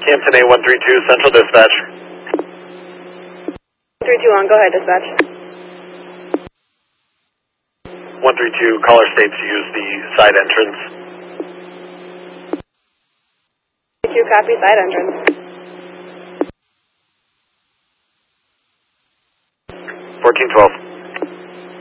Campton A132, Central Dispatch. 321, go ahead, dispatch. 132, caller states to use the side entrance. 2 copy, side entrance. 1412.